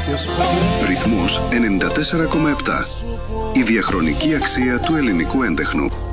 Ρυθμός 94,7. Η διαχρονική αξία του ελληνικού έντεχνου.